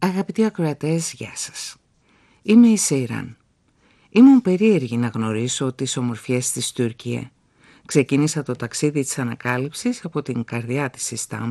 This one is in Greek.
Αγαπητοί ακροατές, γεια σας. Είμαι η Σέιραν. Ήμουν περίεργη να γνωρίσω τις ομορφιές της Τουρκία. Ξεκίνησα το ταξίδι της ανακάλυψης από την καρδιά της Ιστάμπουλ